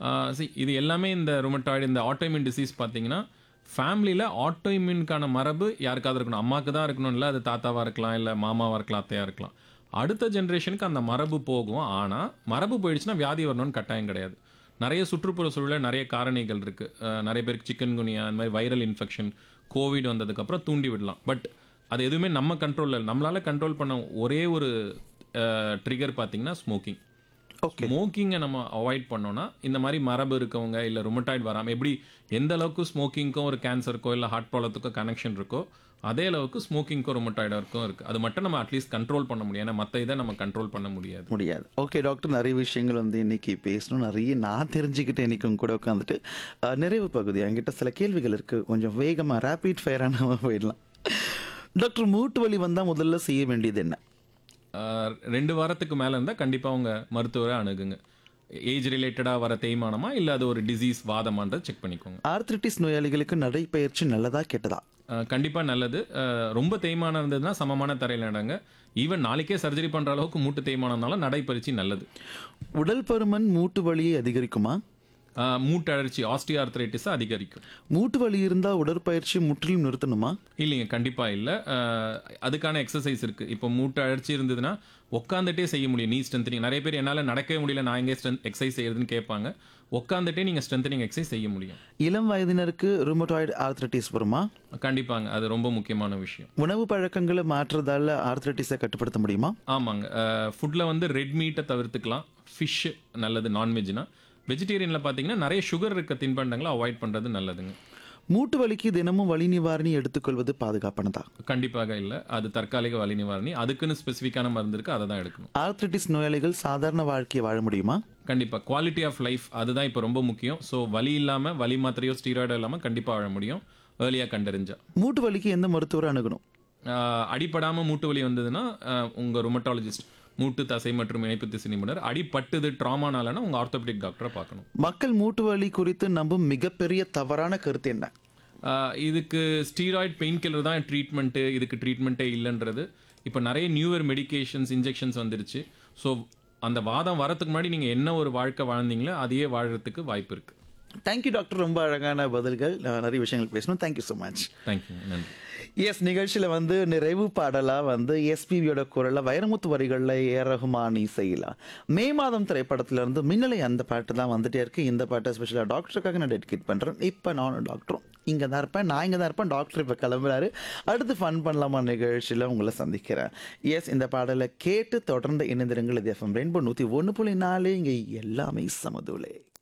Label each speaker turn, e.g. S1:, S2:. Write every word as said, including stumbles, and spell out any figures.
S1: ஆ C இது எல்லாமே இந்த ருமட்டாய்டு, இந்த ஆட்டோஇம்யூன் டிசீஸ் பார்த்தீங்கன்னா, ஃபேமிலியில ஆட்டோஇம்யூனுக்கான மரபு யாருக்காவது இருக்கணும். அம்மாக்கு தான் இருக்கணும்னு இல்ல. அது தாத்தாவா இருக்கலாம், இல்ல மாமாவா இருக்கலாம், அத்தையா இருக்கலாம். அடுத்த ஜெனரேஷனுக்கு அந்த மரபு போகும். ஆனா, மரபு போயிடுச்சுன்னா வியாதி வரணும்னு கட்டாயம் கிடையாது. நெறைய சுற்றுப்புற சூழல்ல நெறைய காரணிகள் இருக்கு. அ நெறைய பேருக்கு சிக்கன்குனியா அந்த மாரி வைரல் இன்ஃபெக்ஷன், கோவிட் வந்ததுக்கப்புறம் தூண்டி விடலாம். பட் அது எதுவுமே நம்ம கண்ட்ரோல்ல இல்ல. நம்மளால கண்ட்ரோல் பண்ண ஒரே ஒரு அ ட்ரிகர் பார்த்தீங்கன்னா, ஸ்மோக்கிங்.
S2: ஓகே.
S1: ஸ்மோக்கிங்கை நம்ம அவாய்ட் பண்ணோம்னா, இந்த மாரி மரபு இருக்கவங்க, இல்ல ருமட்டாய்டு வராம எப்படி எந்த அளவுக்கு ஸ்மோக்கிங்க்கும் ஒரு கேன்சருக்கோ, இல்ல ஹார்ட் ப்ராப்ளத்துக்கோ கனெக்ஷன் இருக்கோ, அதே அளவுக்கு ஸ்மோக்கிங்க்கும் ருமட்டாய்டுக்கும் இருக்கு. அது மட்டும் நம்ம அட்லீஸ்ட் கண்ட்ரோல் பண்ண முடியும். ஏன்னா மத்த இத நம்ம கண்ட்ரோல் பண்ண முடியாது.
S2: முடியாது. ஓகே டாக்டர், நிறைய விஷயங்கள் வந்து இன்னைக்கு பேசணும். நிறைய நான் தெரிஞ்சுக்கிட்டேன் இன்னைக்கு உங்க கூட உட்காந்துட்டு. அ நிறைவு பகுதி என்கிட்ட சில கேள்விகள் இருக்கு. கொஞ்சம் வேகமா ரேபிட் ஃபயரா நம்ம போயிடலாம். டாக்டர், மூட்டு வலி வந்தா முதல்ல செய்ய வேண்டியது என்ன?
S1: ஆ ரெண்டு வாரத்துக்கு மேல இருந்தா கண்டிப்பா உங்க மருத்துவரை அணுகுங்க. ஏஜ் ரிலேட்டடா வர தேய்மானமா, இல்ல அது ஒரு டிசீஸ் வாதமான்றத செக் பண்ணிக்கோங்க.
S2: ஆர்த்ரிட்டிஸ் நோயாளிகளுக்கு நடைப்பயிற்சி நல்லதா கெட்டதா?
S1: அ கண்டிப்பா நல்லது. அ ரொம்ப தேய்மானம் இருந்ததுன்னா சமமான தரையில நடங்க. ஈவன் நாளைக்கே சர்ஜரி பண்ற அளவுக்கு மூட்டு தேய்மானம்னாலும் நடைப்பயிற்சி நல்லது.
S2: உடல் பருமன் மூட்டு வலியை அதிகரிக்குமா?
S1: அ மூட்டு அழற்சி ஆஸ்டியோஆர்த்ரைட்டிஸ அதிகரிக்கும்.
S2: மூட்டு வலி இருந்தா உடற்பயிற்சி முற்றிலும் நிறுத்தணுமா?
S1: இல்லைங்க, கண்டிப்பா இல்ல. அ அதுக்கான எக்ஸர்சைஸ் இருக்கு. இப்போ மூட்டு அழற்சி இருந்ததுன்னா உட்காந்துட்டே செய்ய முடியும். நீ ஸ்ட்ரென்தனிங் நிறைய பேர் என்னால நடக்கவே முடியல, நான் எங்கே ஸ்ட்ரென்த் எக்ஸசைஸ் செய்யறதுன்னு கேட்பாங்க. உட்காந்துட்டே நீங்க ஸ்ட்ரென்தனிங் எக்ஸசைஸ் செய்ய முடியும்.
S2: இளம் வயதினருக்கு ருமட்டாய்டு ஆர்த்ரைட்டிஸ் வருமா?
S1: கண்டிப்பாங்க. அது ரொம்ப முக்கியமான விஷயம்.
S2: உணவு பழக்கங்களை மாற்றுறதால ஆர்த்ரைட்டிஸை கட்டுப்படுத்த முடியுமா?
S1: ஆமாங்க. அ ஃபுட்ல வந்து ரெட் மீட்டை தவிர்த்துக்கலாம். ஃபிஷ் நல்லது நான்வெஜ்னா. வெஜிடேரியன்ல பார்த்தீங்கன்னா நிறைய சுகர் இருக்க தின்பண்டங்களை அவாய்ட் பண்றது நல்லதுங்க.
S2: மூட்டு வலிக்கு தினமும் வலி நிவாரணி எடுத்துக்கொள்வது பாதுகாப்பானதா?
S1: கண்டிப்பாக இல்ல. அது தற்காலிக வலி நிவாரணி. அதுக்குன்னு ஸ்பெசிஃபிக்கான மருந்து இருக்கு. அதை தான் எடுக்கணும்.
S2: ஆர்த்ரைட்டிஸ் நோயாளிகள் சாதாரண வாழ்க்கையை வாழ முடியுமா?
S1: கண்டிப்பா. குவாலிட்டி ஆஃப் லைஃப் அதுதான் இப்போ ரொம்ப முக்கியம். ஸோ வலி இல்லாம, வலி மாத்திரையோ ஸ்டீராய்டோ இல்லாம கண்டிப்பா வாழ முடியும். ஏர்லியா கண்டறிஞ்சா.
S2: மூட்டு வலிக்கு எந்த மருத்துவரை அணுகணும்?
S1: ஆஹ் அடிபடாம மூட்டு வலி வந்ததுன்னா ஆஹ் உங்க ருமட்டாலஜிஸ்ட், மூட்டு தசை மற்றும் இணைப்பு திசு நிபுணர். அடிபட்டுது ட்ராமானாலனா உங்க ஆர்த்தோபெடிக் டாக்டரை பார்க்கணும்.
S2: மக்கள் மூட்டு வலி குறித்து நம்பும் மிகப்பெரிய தவறான கருத்து என்ன?
S1: ஆஹ் இதுக்கு ஸ்டீராய்ட் பெயின் கில்லர் தான் ட்ரீட்மெண்ட்டு, இதுக்கு ட்ரீட்மெண்ட்டே இல்லைன்றது. இப்போ நிறைய நியூவர் மெடிகேஷன்ஸ், இன்ஜெக்ஷன்ஸ் வந்துருச்சு. ஸோ அந்த வாதம் வரத்துக்கு முன்னாடி நீங்கள் என்ன ஒரு வாழ்க்கை வாழ்ந்தீங்களோ அதையே வாழறதுக்கு வாய்ப்பு இருக்குது.
S2: தேங்க்யூ டாக்டர், ரொம்ப அழகான பதில்கள். நான் நிறைய விஷயங்கள் பேசணும். Thank you so much.
S1: தேங்க்யூ, நன்றி.
S2: எஸ், நிகழ்ச்சியில் வந்து நிறைவு பாடலாக வந்து எஸ்பிபியோட குரலில் வைரமுத்து வரிகளில் ஏ ரஹ்மான் இசையிலாம் மே மாதம் திரைப்படத்திலிருந்து மின்னலை அந்த பாட்டு தான் வந்துட்டே இருக்கு. இந்த பாட்டை ஸ்பெஷலாக டாக்டருக்காக நான் டெடிகேட் பண்ணுறேன். இப்போ நானும் டாக்டரும் இங்கே தான் இருப்பேன். நான் இங்கே தான் இருப்பேன். டாக்டர் இப்போ கிளம்புறாரு. அடுத்து ஃபன் பண்ணலாமா நிகழ்ச்சியில் உங்களை சந்திக்கிறேன். எஸ், இந்த பாடலை கேட்டு தொடர்ந்து இணைந்திருங்கள். இது எஃப்எம் ரெயின்போ நூற்றி ஒன்று புள்ளி நாலு. இங்கே எல்லாமே சமதுளே.